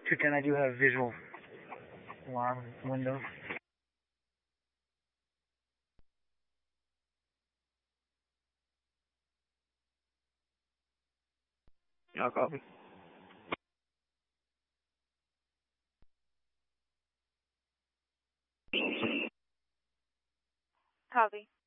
210, I do have visual alarm window. I'll copy. Copy.